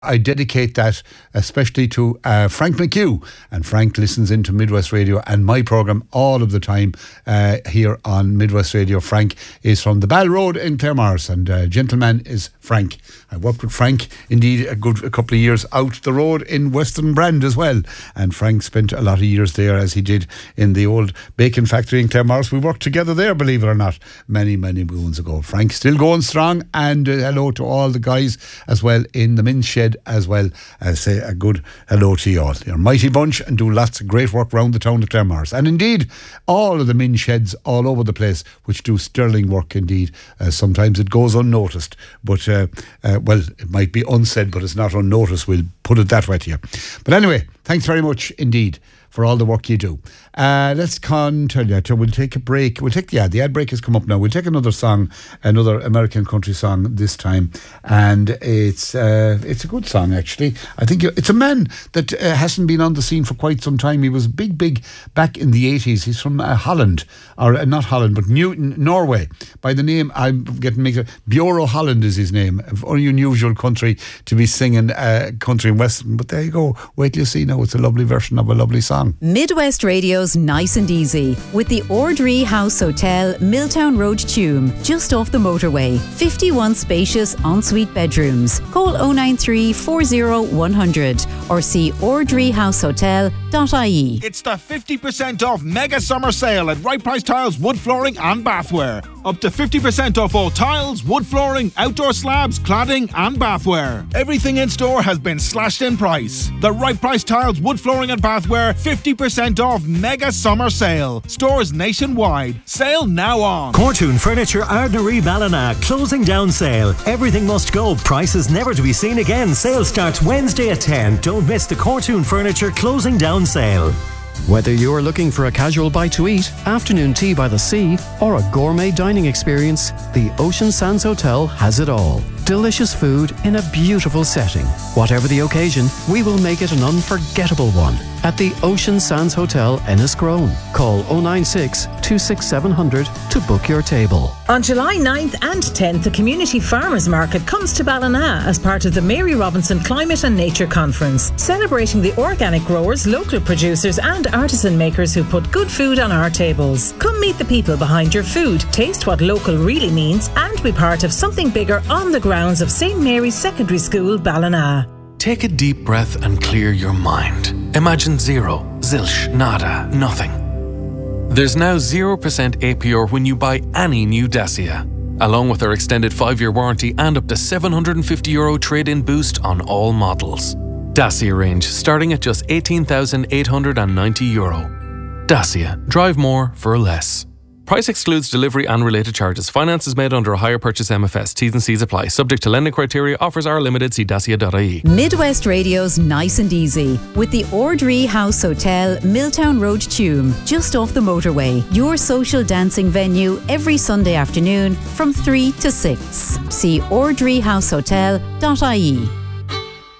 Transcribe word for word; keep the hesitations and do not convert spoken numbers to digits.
I dedicate that especially to uh, Frank McHugh. And Frank listens into Midwest Radio and my programme all of the time uh, here on Midwest Radio. Frank is from the Ball Road in Claremorris, and uh, gentleman is Frank. I worked with Frank indeed a good a couple of years out the road in Western Brand as well. And Frank spent a lot of years there, as he did in the old bacon factory in Claremorris. We worked together there, believe it or not, many, many moons ago. Frank still going strong, and uh, hello to all the guys as well in the men's shed as well. I say a good hello to you all. You're a mighty bunch and do lots of great work around the town of Claremorris. And indeed, all of the men's sheds all over the place, which do sterling work indeed. Uh, sometimes it goes unnoticed, but uh, uh, well, it might be unsaid, but it's not unnoticed. We'll put it that way to you. But anyway, thanks very much indeed for all the work you do. Uh, let's continue. We'll take a break. We'll take, yeah, the ad break has come up now. We'll take another song, another American country song this time. And it's uh, it's a good song, actually. I think it's a man that uh, hasn't been on the scene for quite some time. He was big, big back in the eighties. He's from uh, Holland, or uh, not Holland, but Newton, Norway. By the name, I'm getting mixed up. Bjoro Holland is his name. A very unusual country to be singing uh, country and western. But there you go. Wait till you see now. It's a lovely version of a lovely song. Midwest Radio's Nice and Easy with the Ordree House Hotel, Milltown Road, Tuam, just off the motorway. fifty-one spacious ensuite bedrooms. Call oh nine three, four oh, one hundred or see ordree house hotel dot I E. It's the fifty percent off mega summer sale at Right Price Tiles, Wood Flooring and Bathware. Up to fifty percent off all tiles, wood flooring, outdoor slabs, cladding and bathware. Everything in store has been slashed in price. The Right Price Tiles, Wood Flooring and Bathware fifty percent off mega summer sale. Stores nationwide. Sale now on. Cortoon Furniture Ardnaree Ballina closing down sale. Everything must go. Prices never to be seen again. Sale starts Wednesday at ten. Don't miss the Cortoon Furniture closing down sale. Whether you're looking for a casual bite to eat, afternoon tea by the sea, or a gourmet dining experience, the Ocean Sands Hotel has it all. Delicious food in a beautiful setting. Whatever the occasion, we will make it an unforgettable one at the Ocean Sands Hotel, Enniscrone. Call oh nine six, two six seven hundred to book your table. On July ninth and tenth, the Community Farmers Market comes to Ballina as part of the Mary Robinson Climate and Nature Conference, celebrating the organic growers, local producers and artisan makers who put good food on our tables. Come meet the people behind your food, taste what local really means, and be part of something bigger on the grounds of Saint Mary's Secondary School, Ballina. Take a deep breath and clear your mind. Imagine zero, zilch, nada, nothing. There's now zero percent A P R when you buy any new Dacia, along with our extended five-year warranty and up to seven hundred fifty euro trade-in boost on all models. Dacia range starting at just eighteen thousand eight hundred ninety euro. Dacia. Drive more for less. Price excludes delivery and related charges. Finance is made under a hire purchase M F S. T's and C's apply. Subject to lending criteria. Offers are limited. See dacia dot I E. Midwest Radio's Nice and Easy with the Ordree House Hotel, Milltown Road, Tuam, just off the motorway. Your social dancing venue every Sunday afternoon from three to six. See ordree house hotel dot I E.